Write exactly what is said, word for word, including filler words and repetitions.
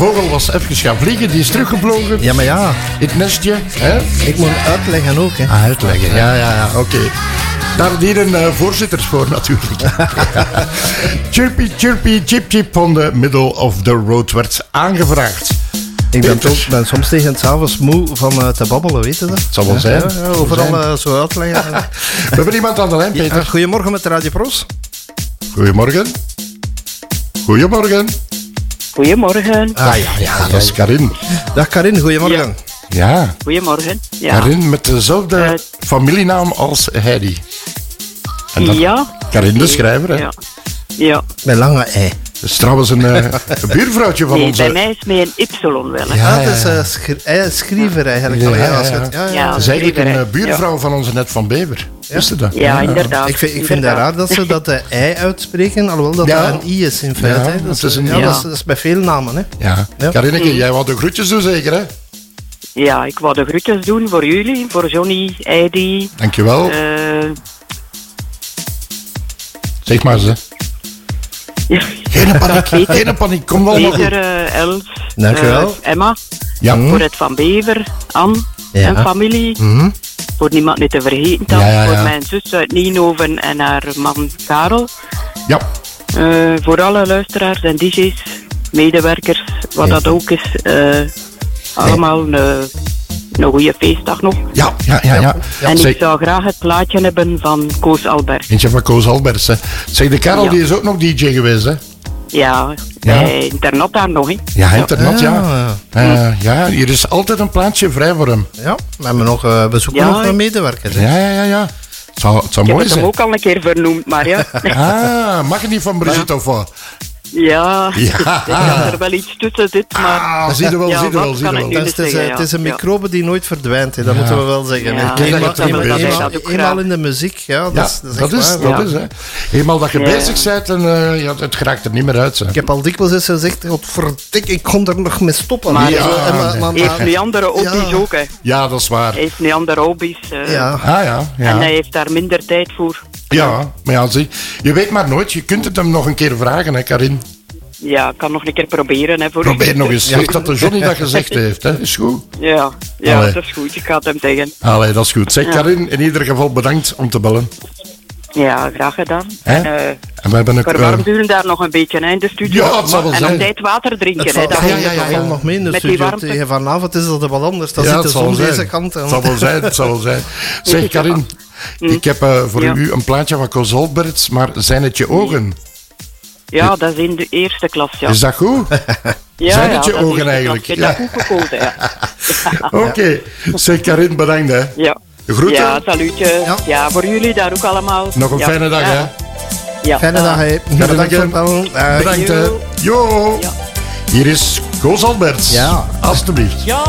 vogel was even gaan vliegen, die is teruggevlogen. Ja, maar ja. In het nestje. Hè? Ik moet uitleggen ook, hè. Ah, uitleggen, ja, ja, ja, oké. Okay. Daar dienen uh, voorzitters voor natuurlijk. Chirpy, chirpy, chip, chip van de Middle of the Road werd aangevraagd. Ik ben, toch, ben soms tegen het s'avonds moe van uh, te babbelen, weet je dat? Het zal wel zijn. Ja, ja, overal uh, zo uitleggen. We hebben iemand aan de lijn, Peter. Ja, goedemorgen met de Radio Pros. Goedemorgen. Goedemorgen. Goedemorgen. Ah ja, ja, dat is Karin. Dag Karin, goedemorgen. Ja. ja. Goedemorgen. Ja. Karin met dezelfde uh, familienaam als Heidi. En dat, ja. Karin de schrijver, hè? Ja. ja. Met lange ei. Dat is trouwens een, uh, een buurvrouwtje van nee, onze... bij mij is met een Y wel. Hè. Ja, het is een schri- schrijver eigenlijk. Ja, ja, ja, ja. ja, ja. ja dat is eigenlijk een uh, buurvrouw ja. van onze Net van Bever. Ja. Wist je dat? Ja, ja inderdaad. Ik vind, ik vind inderdaad. het raar dat ze dat de ei uitspreken, alhoewel dat Ja. dat een i is in feite. Ja, hè. Dat, het is een- ja, ja. dat, is, dat is bij veel namen. Hè. Ja. Ja. Karinneke, jij wou de groetjes doen zeker, hè? Ja, ik wou de groetjes doen voor jullie, voor Johnny, Heidi. Dankjewel. Uh, zeg maar ze. ja. Geen paniek, geen paniek, kom wel nog goed. Peter, uh, Els, Dankjewel. uh, Emma, Ja. voor het Van Bever, Anne Ja. en familie. Mm-hmm. Voor niemand niet te vergeten dan, Ja, ja, ja. voor mijn zus uit Nienhoven en haar man Karel. Ja. Uh, voor alle luisteraars en D J's, medewerkers, wat Ja. dat ook is. Uh, allemaal een, een goede feestdag nog. Ja, ja, ja. ja. En Zeg, ik zou graag het plaatje hebben van Koos Albert. eentje van Koos Alberts, hè. Zeg, de Karel Ja. die is ook nog D J geweest, hè? Ja, Ja. bij internat daar nog, hè. Ja, internat, ja. Ah, Uh, ja, hier is altijd een plaatsje vrij voor hem. Ja, we, hebben nog, uh, we zoeken Ja, nog een ik- medewerker. hè. Ja, ja, ja, ja. Het zou, het zou Ik heb mooi het hem zijn. ook al een keer vernoemd, maar ja. Ah, mag je niet van Brigitte of wat? Ja, Ja. ik denk dat er wel iets tussen zit, maar... Ah, zie je wel, Ja, zie je wat wel, zie je kan wel. ik nu Het is, het is, zeggen, het is een ja. microbe die nooit verdwijnt, hè. Dat Ja. moeten we wel zeggen. Ja, hè. ik zeg Eenmaal, dat wel, eenmaal, dat zeg eenmaal, dat ook eenmaal graag. in de muziek, ja, dat, Ja, is, dat is dat echt is, waar, dat ja. is, hè. Eenmaal dat je Ja. bezig bent, en, uh, ja, het geraakt er niet meer uit, hè. Ik heb al dikwijls eens gezegd, godverdik, ik kon er nog mee stoppen. Maar Ja, Zo, en maar- nee. maar- Hij heeft maar- nu andere hobby's Ja. ook, hè. Ja, dat is waar. Hij heeft nu andere hobby's. uh, Ja. Ah, ja, ja. En hij heeft daar minder tijd voor. Ja, maar ja, zie, je weet maar nooit. Je kunt het hem nog een keer vragen, hè, Karin. Ja, ik kan nog een keer proberen, hè. Voor Probeer nog eens. Zeg dat de Johnny dat gezegd heeft, hè. Is goed. Ja, ja Allee. dat is goed. Ik ga het hem zeggen. Allee, dat is goed. Zeg, Karin, in ieder geval bedankt om te bellen. Ja, graag gedaan. Hè? En, uh, En we hebben een... verwarmt u daar nog een beetje hè, in de studio. Ja, het zal wel en zijn. op tijd water drinken. Het hè, valt dat ja, hoort ja, er ja, toch ja, wel. nog mee in de Met die studio. warmte. Tegen vanavond is dat wat anders. Dan Ja, zit de het zal zon zijn. deze kant. En... Het zal wel zijn, het zal wel zijn. Zeg, Karin, ik heb uh, voor Ja. u een plaatje van Koos Alberts, maar zijn het je ogen? Ja, dat is in de eerste klas, ja. Is dat goed? ja, zijn ja, het je dat is ogen in de eigenlijk? klas. Ik Ja. heb dat goed gekozen, ja. Oké. Okay. Zeg, Karin, bedankt, hè. Ja. De groeten. Ja, salutje. Ja. Ja. voor jullie daar ook allemaal. Nog een ja. fijne dag, ja. hè. Ja. Fijne dag, hè. Bedankt voor het bellen. Dag. Bedankt, hè. Jo. Jo. Ja. Hier is Koos Alberts. Ja. Alsjeblieft. Ja.